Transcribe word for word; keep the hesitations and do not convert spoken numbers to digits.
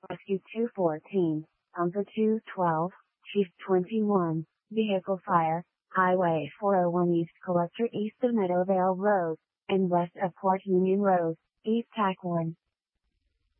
Rescue two fourteen, Pumper two twelve, Chief twenty-one, Vehicle Fire, Highway four oh one East Collector east of Meadowvale Road, and west of Port Union Road, East Tack one.